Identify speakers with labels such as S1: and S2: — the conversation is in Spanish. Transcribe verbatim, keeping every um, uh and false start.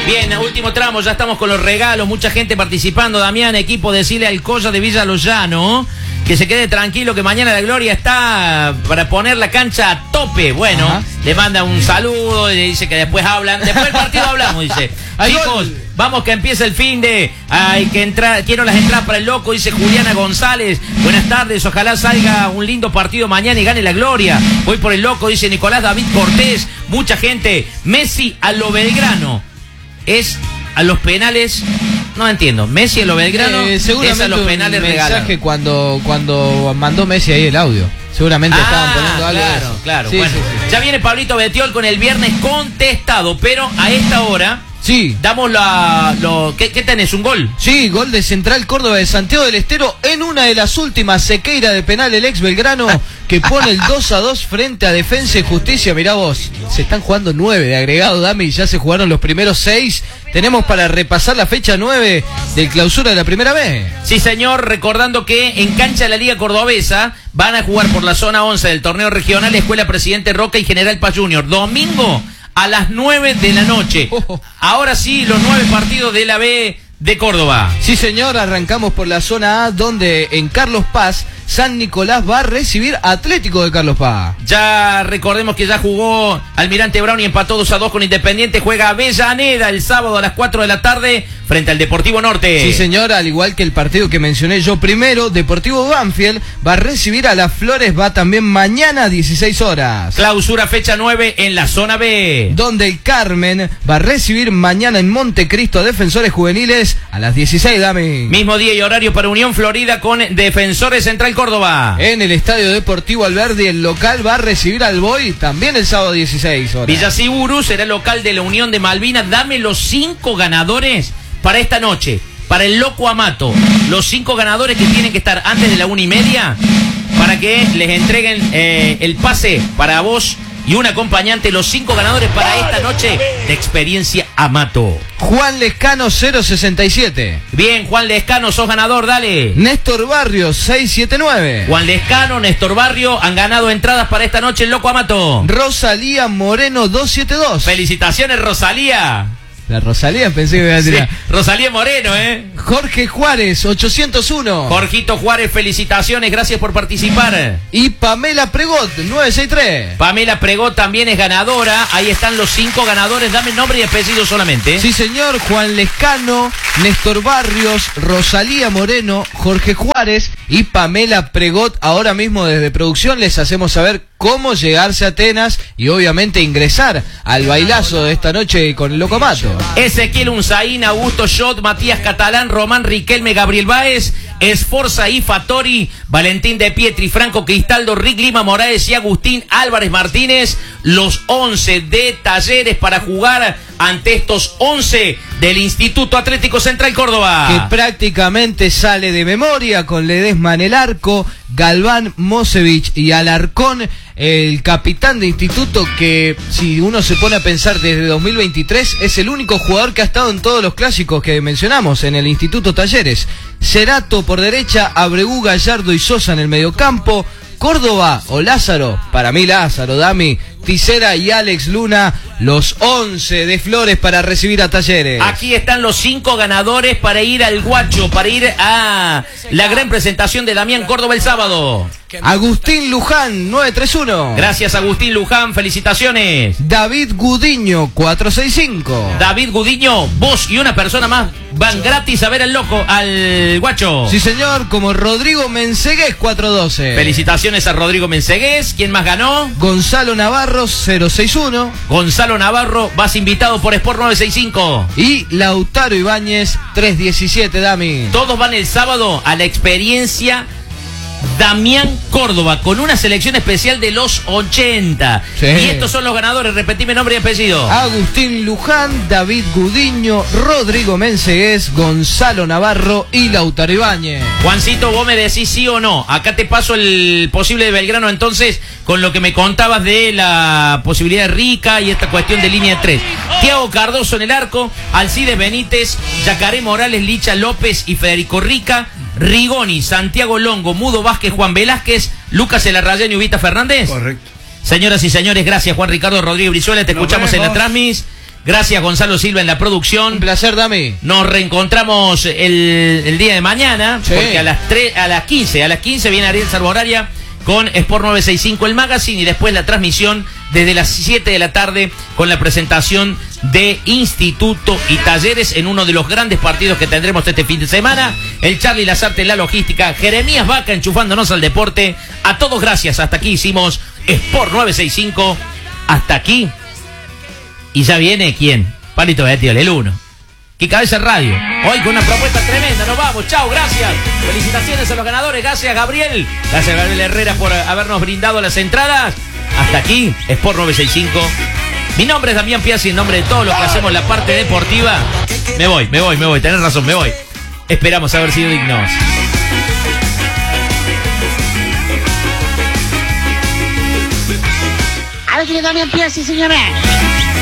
S1: Bien, último tramo, ya estamos con los regalos, mucha gente participando. Damián, equipo, decirle al Colla de Villa Lozano que se quede tranquilo, que mañana la Gloria está para poner la cancha a tope. Bueno, ajá, le manda un saludo y le dice que después hablan, después del partido hablamos, dice. Chicos, vamos que empieza el fin de, hay que entrar, quiero las entradas para el loco, dice Juliana González. Buenas tardes, ojalá salga un lindo partido mañana y gane la Gloria. Voy por el loco, dice Nicolás David Cortés. Mucha gente. Messi a lo Belgrano. Es a los penales. No entiendo. Messi a lo Belgrano
S2: eh,
S1: es a los penales regalados.
S2: Mensaje cuando, cuando mandó Messi ahí el audio. Seguramente ah, estaban poniendo algo.
S1: Claro,
S2: de eso.
S1: claro.
S2: Sí,
S1: bueno,
S2: sí, sí.
S1: Ya viene Pablito Betiol con el viernes contestado, pero a esta hora
S2: sí,
S1: damos la... Lo, ¿qué, ¿Qué tenés? ¿Un gol?
S2: Sí, gol de Central Córdoba de Santiago del Estero en una de las últimas. Sequeira de penal, el ex Belgrano, que pone el dos a dos frente a Defensa y Justicia. Mirá vos, se están jugando nueve de agregado, Dami, y ya se jugaron los primeros seis. Tenemos para repasar la fecha nueve del clausura de la primera vez.
S1: Sí, señor, recordando que en cancha de la Liga Cordobesa van a jugar por la zona once del torneo regional Escuela Presidente Roca y General Paz Junior. Domingo a las nueve de la noche. Ahora sí, los nueve partidos de la B de Córdoba.
S2: Sí, señor, arrancamos por la zona A, donde en Carlos Paz, San Nicolás va a recibir Atlético de Carlos Paz.
S1: Ya recordemos que ya jugó Almirante Brown y empató dos a dos con Independiente. Juega Avellaneda el sábado a las cuatro de la tarde frente al Deportivo Norte.
S2: Sí, señor, al igual que el partido que mencioné yo primero, Deportivo Banfield va a recibir a Las Flores, va también mañana a dieciséis horas.
S1: Clausura fecha nueve en la zona B,
S2: donde el Carmen va a recibir mañana en Montecristo a Defensores Juveniles a las dieciséis, Dami.
S1: Mismo día y horario para Unión Florida con Defensores Central Córdoba.
S2: En el Estadio Deportivo Alberdi, el local va a recibir al Boy también el sábado dieciséis horas.
S1: Villasiburu será el local de la Unión de Malvinas. Dame los cinco ganadores para esta noche, para el Loco Amato. Los cinco ganadores que tienen que estar antes de la una y media para que les entreguen eh, el pase para vos y un acompañante. Los cinco ganadores para esta noche de Experiencia Amato.
S2: Juan Lescano cero sesenta y siete.
S1: Bien, Juan Lescano, sos ganador, dale.
S2: Néstor Barrio seiscientos setenta y nueve.
S1: Juan Lescano, Néstor Barrio han ganado entradas para esta noche el Loco Amato.
S2: Rosalía Moreno doscientos setenta y dos.
S1: Felicitaciones, Rosalía.
S2: La Rosalía pensé que me iba a tirar.
S1: Sí, Rosalía Moreno, ¿eh?
S2: Jorge Juárez, ochocientos uno.
S1: Jorgito Juárez, felicitaciones, gracias por participar.
S2: Y Pamela Pregot, novecientos sesenta y tres.
S1: Pamela Pregot también es ganadora. Ahí están los cinco ganadores. Dame nombre y apellido solamente.
S2: Sí, señor. Juan Lescano, Néstor Barrios, Rosalía Moreno, Jorge Juárez y Pamela Pregot. Ahora mismo desde producción les hacemos saber cómo llegarse a Atenas y obviamente ingresar al bailazo de esta noche con el Loco Amato.
S1: Ezequiel Unzaín, Augusto Schott, Matías Catalán, Román Riquelme, Gabriel Báez, Esforza y Fattori, Valentín de Pietri, Franco Cristaldo, Rick Lima Morales y Agustín Álvarez Martínez, los once de Talleres para jugar ante estos once del Instituto Atlético Central Córdoba.
S2: Que prácticamente sale de memoria con Ledesma en el arco, Galván, Mosevich y Alarcón, el capitán de Instituto, que si uno se pone a pensar desde dos mil veintitrés es el único jugador que ha estado en todos los clásicos que mencionamos en el Instituto Talleres. Cerato por derecha, Abreu, Gallardo y Sosa en el mediocampo, Córdoba o Lázaro, para mí Lázaro, Dami, Tisera y Alex Luna, los once de Flores para recibir a Talleres.
S1: Aquí están los cinco ganadores para ir al Guacho, para ir a la gran presentación de Damián Córdoba el sábado.
S2: Agustín Luján, novecientos treinta y uno.
S1: Gracias, Agustín Luján, felicitaciones.
S2: David Gudiño, cuatrocientos sesenta y cinco.
S1: David Gudiño, vos y una persona más van gratis a ver al loco, al Guacho.
S2: Sí, señor, como Rodrigo Mensegués, cuatrocientos doce.
S1: Felicitaciones a Rodrigo Mensegués. ¿Quién más ganó?
S2: Gonzalo Navarro, cero sesenta y uno.
S1: Gonzalo Navarro, vas invitado por Sport novecientos sesenta y cinco.
S2: Y Lautaro Ibáñez, trescientos diecisiete, Dami.
S1: Todos van el sábado a la experiencia Damián Córdoba, con una selección especial de los ochenta. Sí. Y estos son los ganadores, repetime nombre y apellido.
S2: Agustín Luján, David Gudiño, Rodrigo Mensegués, Gonzalo Navarro y Lautaro Ibáñez.
S1: Juancito, vos me decís sí o no. Acá te paso el posible de Belgrano entonces, con lo que me contabas de la posibilidad de Rica y esta cuestión de línea tres. Tiago Cardoso en el arco, Alcides Benítez, Yacaré Morales, Licha López y Federico Rica, Rigoni, Santiago Longo, Mudo Vázquez, Juan Velázquez, Lucas Elarrayán y Ubita Fernández.
S3: Correcto.
S1: Señoras y señores, gracias Juan Ricardo Rodríguez Brizuela, te Nos escuchamos vemos. En la transmis. Gracias, Gonzalo Silva, en la producción.
S2: Un placer, Dami.
S1: Nos reencontramos el, el día de mañana,
S2: sí.
S1: porque a las tres, a las quince, a las quince viene Ariel Salvoraria con Sport novecientos sesenta y cinco, el magazine, y después la transmisión desde las siete de la tarde con la presentación de Instituto y Talleres en uno de los grandes partidos que tendremos este fin de semana. El Charlie Lazarte en la logística, Jeremías Vaca enchufándonos al deporte. A todos gracias, hasta aquí hicimos Sport novecientos sesenta y cinco, hasta aquí. Y ya viene, ¿quién? Palito Bettiol, el uno. Que cabeza radio. Hoy con una propuesta tremenda. Nos vamos. Chao, gracias. Felicitaciones a los ganadores. Gracias, Gabriel. Gracias, Gabriel Herrera, por habernos brindado las entradas. Hasta aquí, Sport novecientos sesenta y cinco. Mi nombre es Damián Piazzi, en nombre de todos los que hacemos la parte deportiva. Me voy, me voy, me voy. Tenés razón, me voy. Esperamos haber sido dignos.
S3: A ver, Damián Piazzi, señores.